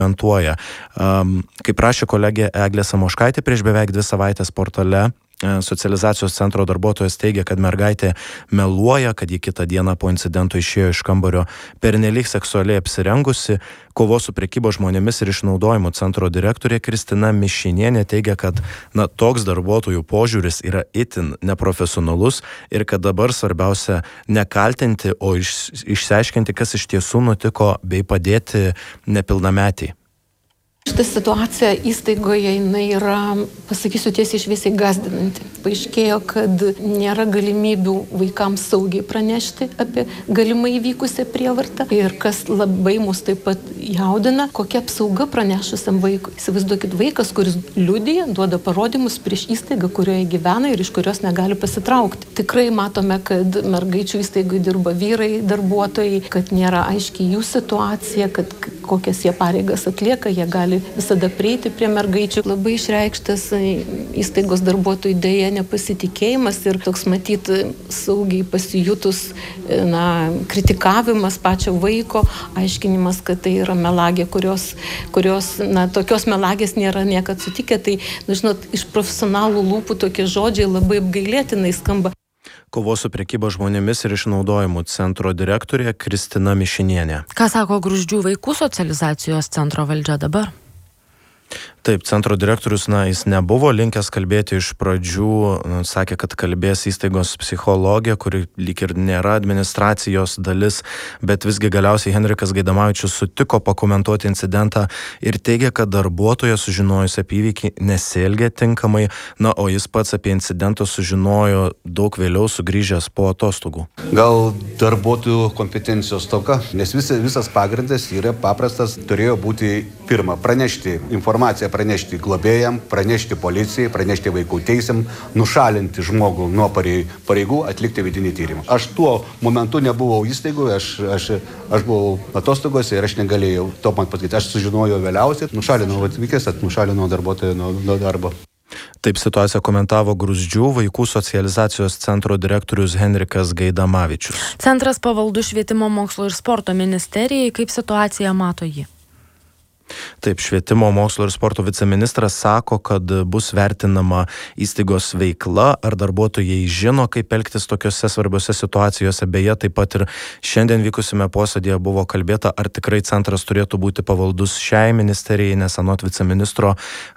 komentuoja. Kaip rašė kolegė Eglė Samoškaitė prieš beveik 2 savaitės portale, socializacijos centro darbuotojas teigia, kad mergaitė meluoja, kad ji kitą dieną po incidento išėjo iš kambario pernelyg seksualiai apsirengusi. Kovos su prekyba žmonėmis ir išnaudojimu centro direktorė Kristina Mišinienė teigia, kad toks darbuotojų požiūris yra itin neprofesionalus ir kad dabar svarbiausia nekaltinti, o išsiaiškinti, kas iš tiesų nutiko, bei padėti nepilnametei. Šitą situaciją įstaigoje jinai yra, pasakysiu tiesiai šviesiai, gąsdinanti. Paaiškėjo, kad nėra galimybių vaikams saugiai pranešti apie galimai įvykusią prievartą. Ir kas labai mus taip pat jaudina, kokia apsauga pranešusiam vaikui. Įsivaizduokit, vaikas, kuris liudija, duoda parodymus prieš įstaigą, kurioje gyvena ir iš kurios negali pasitraukti. Tikrai matome, kad mergaičių įstaigoje dirba vyrai, darbuotojai, kad nėra aiškiai jų situacija, kad kokias jie pareigas atlieka, jie gali visada prieiti prie mergaičių. Labai išreikštas įstaigos darbuotojų dėja nepasitikėjimas ir toks matyti saugiai pasijutus kritikavimas pačio vaiko, aiškinimas, kad tai yra melagė, kurios tokios melagės nėra niekad sutikę. Tai, žinot, iš profesionalų lūpų tokie žodžiai labai apgailėtinai skamba. Kovos su prekyba žmonėmis ir išnaudojimu centro direktorė Kristina Mišinienė. Ką sako Gruzdžių vaikų socializacijos centro valdžia dabar? Taip, centro direktorius, jis nebuvo linkęs kalbėti iš pradžių, sakė, kad kalbės įstaigos psichologė, kuri lyg ir nėra administracijos dalis, bet visgi galiausiai Henrikas Gaidamavičius sutiko pakomentuoti incidentą ir teigia, kad darbuotojas sužinojus apie įvykį nesielgė tinkamai, o jis pats apie incidentą sužinojo daug vėliau sugrįžęs po atostogų. Gal darbuotojų kompetencijos stoka, nes visas pagrindas yra paprastas, turėjo būti pirma pranešti informaciją, pranešti globėjam, pranešti policijai, pranešti vaikų teisėm, nušalinti žmogų nuo pareigų, atlikti vidinį tyrimą. Aš tuo momentu nebuvau įstaigoje, aš buvau atostogose ir aš negalėjau to man pasakyti. Aš sužinojau vėliausiai, nušalinau atvykęs, nušalinau darbuotoją nuo darbo. Taip situaciją komentavo Gruzdžių vaikų socializacijos centro direktorius Henrikas Gaidamavičius. Centras pavaldus Švietimo, mokslo ir sporto ministerijai, kaip situaciją mato jį? Taip, Švietimo, mokslo ir sporto viceministras sako, kad bus vertinama įstaigos veikla, ar darbuotojai žino, kaip elgtis tokiose svarbiose situacijose. Beje, taip pat ir šiandien vykusime posėdėje buvo kalbėta, ar tikrai centras turėtų būti pavaldus šiai ministerijai, nes anot viceministro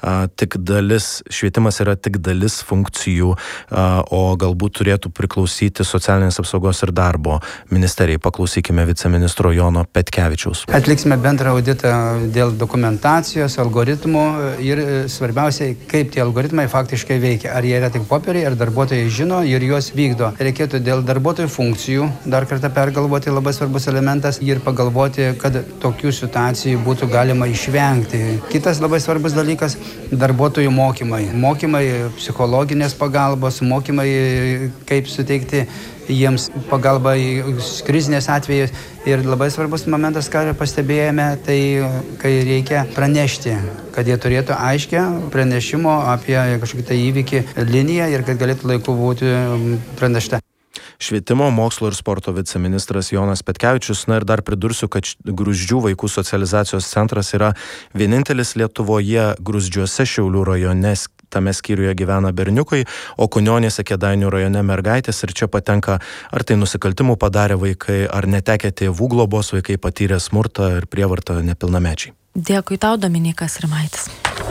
švietimas yra tik dalis funkcijų, o galbūt turėtų priklausyti socialinės apsaugos ir darbo ministerijai. Paklausykime viceministro Jono Petkevičiaus. Atliksime bendrą auditą dėl dokumentacijos, algoritmų ir svarbiausiai, kaip tie algoritmai faktiškai veikia. Ar jie yra tik popieriai, ar darbuotojai žino ir juos vykdo. Reikėtų dėl darbuotojų funkcijų dar kartą pergalvoti, labai svarbus elementas, ir pagalvoti, kad tokių situacijų būtų galima išvengti. Kitas labai svarbus dalykas - darbuotojų mokymai. Mokymai psichologinės pagalbos, mokymai, kaip suteikti jiems pagalbą krizinės atvejais. Ir labai svarbus momentas, ką pastebėjome, tai kai reikia pranešti, kad jie turėtų aiškę pranešimo apie kažkokį tai įvykį liniją ir kad galėtų laiku būti pranešta. Švietimo, mokslo ir sporto viceministras Jonas Petkevičius. Ir dar pridursiu, kad Gruzdžių vaikų socializacijos centras yra vienintelis Lietuvoje. Gruzdžiuose Šiaulių rajone tame skyriuje gyvena berniukai, o Kunioniuose Kėdainių rajone mergaitės, ir čia patenka ar tai nusikaltimų padarę vaikai, ar netekę tėvų globos vaikai, patyrę smurtą ir prievartą nepilnamečiai. Dėkui tau, Dominykas Rimaitis.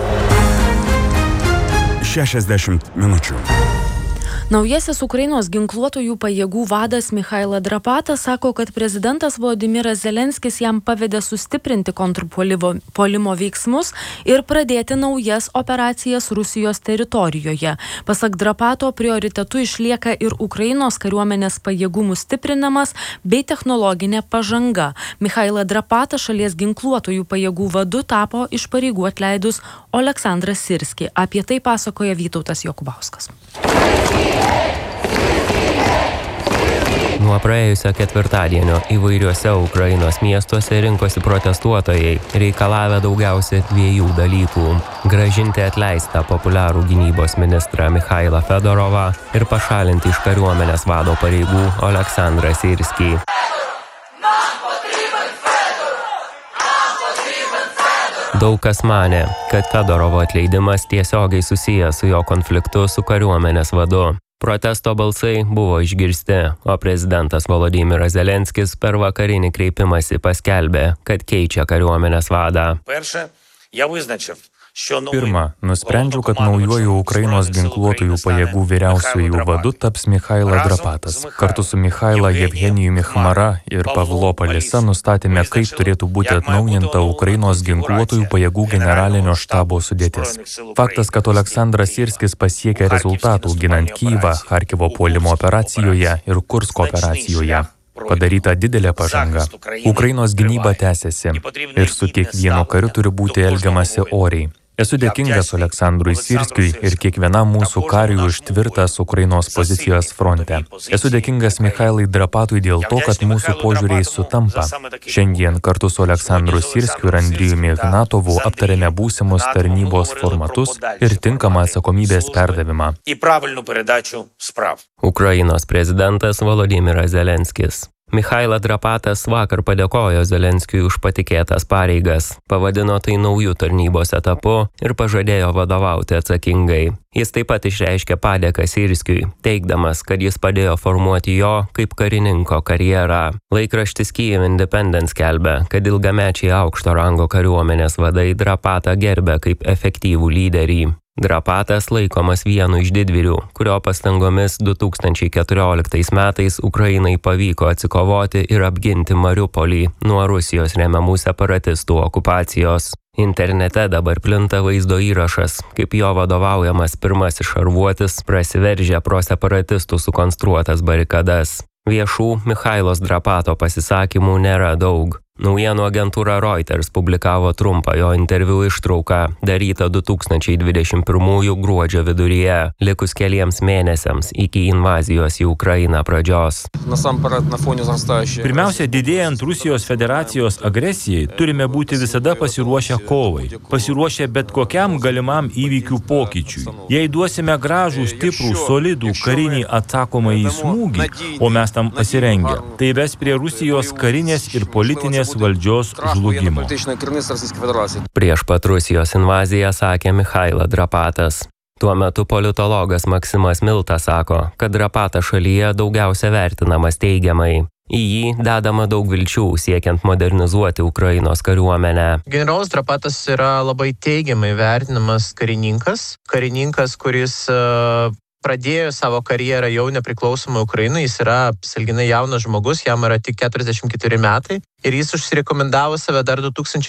60 minučių. Naujasis Ukrainos ginkluotųjų pajėgų vadas Michaila Drapata sako, kad prezidentas Volodymyras Zelenskis jam pavedė sustiprinti kontrpuolimo veiksmus ir pradėti naujas operacijas Rusijos teritorijoje. Pasak Drapato, prioritetu išlieka ir Ukrainos kariuomenės pajėgumų stiprinimas bei technologinė pažanga. Michaila Drapata šalies ginkluotųjų pajėgų vadu tapo iš pareigų atleidus Oleksandras Sirski. Apie tai pasakoja Vytautas Jokubauskas. Nuo praėjusio ketvirtadienio įvairiuose Ukrainos miestuose rinkosi protestuotojai, reikalavę daugiausia 2 dalykų – grąžinti atleistą populiarų gynybos ministrą Michailą Fedorovą ir pašalinti iš kariuomenės vado pareigų Oleksandrą Sirskį. Daug kas manė, kad Fedorovo atleidimas tiesiogiai susijęs su jo konfliktu su kariuomenės vadu. Protesto balsai buvo išgirsti, o prezidentas Volodymyras Zelenskis per vakarinį kreipimąsi paskelbė, kad keičia kariuomenės vadą. Pirma, nusprendžiau, kad naujuoju Ukrainos ginkluotųjų pajėgų vyriausiųjų vadu taps Michaila Drapatas. Kartu su Michaila Jevgenijumi Chmara ir Pavlo Palisa nustatėme, kaip turėtų būti atnaujinta Ukrainos ginkluotųjų pajėgų generalinio štabo sudėtis. Faktas, kad Oleksandras Sirskis pasiekė rezultatų ginant Kyjivą, Charkivo puolimo operacijoje ir Kursko operacijoje. Padaryta didelė pažanga. Ukrainos gynyba tęsiasi ir su kiekvienu kariu turi būti elgiamasi oriai. Esu dėkingas Oleksandrui Sirskiui ir kiekvienam mūsų kariui už tvirtas Ukrainos pozicijas fronte. Esu dėkingas Michailai Drapatui dėl to, kad mūsų požiūriai sutampa. Šiandien kartu su Oleksandru Sirskiu ir Andrijumi Ignatovu aptarėme būsimus tarnybos formatus ir tinkamą atsakomybės perdavimą. Ukrainos prezidentas Volodymyras Zelenskis. Michailas Drapatas vakar padėkojo Zelenskiui už patikėtas pareigas, pavadino tai naujų tarnybos etapu ir pažadėjo vadovauti atsakingai. Jis taip pat išreiškė padėką Sirskiui, teigdamas, kad jis padėjo formuoti jo kaip karininko karjerą. Laikraštis Kyiv Independent skelbia, kad ilgamečiai aukšto rango kariuomenės vadai Drapatą gerbė kaip efektyvų lyderį. Drapatas laikomas vienu iš didvyrių, kurio pastangomis 2014 metais Ukrainai pavyko atsikovoti ir apginti Mariupolį nuo Rusijos remiamų separatistų okupacijos. Internete dabar plinta vaizdo įrašas, kaip jo vadovaujamas pirmasis šarvuotis prasiveržė pro separatistų sukonstruotas barikadas. Viešų Michailos Drapato pasisakymų nėra daug. Naujienų agentūra Reuters publikavo trumpą jo interviu ištrauką, darytą 2021 gruodžio viduryje, likus keliems mėnesiams iki invazijos į Ukrainą pradžios. Pirmiausia, didėjant Rusijos federacijos agresijai, turime būti visada pasiruošę kovai, pasiruošę bet kokiam galimam įvykių pokyčiui. Jei duosime gražų, stiprų, solidų karinį atsakomąjį smūgį, o mes tam pasirengę, tai ves prie Rusijos karinės ir politinės valdžios žlugimo. Prieš pat Rusijos invaziją sakė Michailas Drapatas. Tuo metu politologas Maksimas Milta sako, kad Drapatas šalyje daugiausia vertinamas teigiamai. Į jį dedama daug vilčių siekiant modernizuoti Ukrainos kariuomenę. Generolas Drapatas yra labai teigiamai vertinamas karininkas, kuris pradėjo savo karjerą jau nepriklausomai Ukrainai, jis yra sąlyginai jaunas žmogus, jam yra tik 44 metai ir jis užsirekomendavo save dar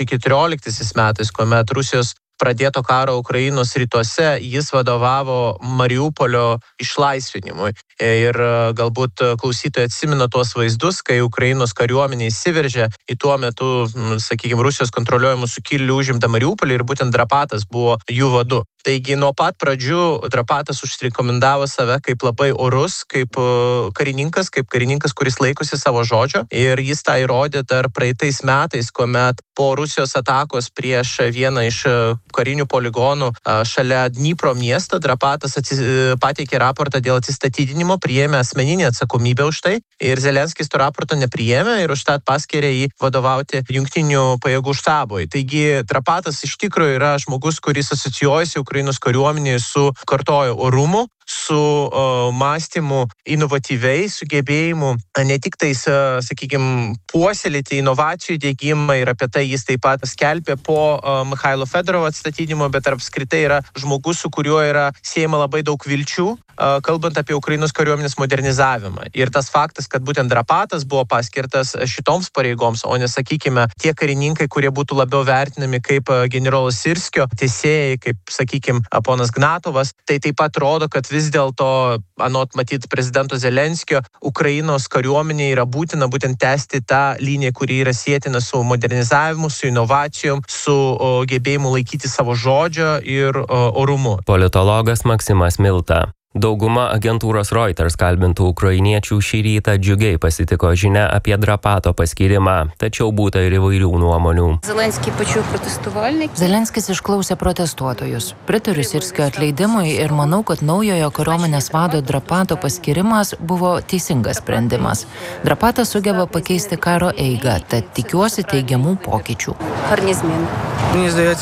2014 metais, kuomet Rusijos pradėto karo Ukrainos rytuose jis vadovavo Mariupolio išlaisvinimui. Ir galbūt klausytojai atsimena tuos vaizdus, kai Ukrainos kariuomenė įsiveržė į tuo metu, Rusijos kontroliuojamų sukilėlių užimtą Mariupolį ir būtent Drapatas buvo jų vadu. Taigi nuo pat pradžių Drapatas užsirekomendavo save kaip labai orus, kaip karininkas, kuris laikosi savo žodžio. Ir jis tą įrodė dar praeitais metais, kuomet po Rusijos atakos prieš vieną iš karinių poligonų šalia Dnipro miesto Drapatas pateikė raportą dėl atsistatydinimo, priėmė asmeninę atsakomybę už tai. Ir Zelenskis to raporto nepriėmė ir užtat paskyrė jį vadovauti jungtinių pajėgų štabui. Taigi Drapatas iš tikrųjų yra žmogus, kuris asocijuojasi Ukrainos kariuomenėje su, kartoju, orumu, su mąstymu inovatyviai, sugebėjimu ne tik tais, puoselėti inovacijų diegimą ir apie tai jis taip pat skelbė po Michailo Fedorovo atstatydinimo, bet apskritai yra žmogus, su kuriuo yra siejama labai daug vilčių, kalbant apie Ukrainos kariuomenės modernizavimą. Ir tas faktas, kad būtent Drapatas buvo paskirtas šitoms pareigoms, o ne, sakykime, tie karininkai, kurie būtų labiau vertinami kaip generolas Sirskio teisėjai, kaip, ponas Gnatovas, tai taip pat rodo, kad vis dėlto, anot matyt prezidento Zelenskio, Ukrainos kariuomenė yra būtina būtent tęsti tą liniją, kuri yra sietina su modernizavimu, su inovacijom, su gebėjimu laikyti savo žodžio ir orumu. Politologas Maksimas Milta. Dauguma agentūros Reuters kalbintų ukrainiečių šį rytą džiugiai pasitiko žinia apie Drapato paskyrimą, tačiau būta ir įvairių nuomonių. Zelenskis išklausė protestuotojus. Pritariu Sirskio atleidimui ir manau, kad naujojo kariuomenės vado Drapato paskyrimas buvo teisingas sprendimas. Drapatas sugeba pakeisti karo eigą, tad tikiuosi teigiamų pokyčių.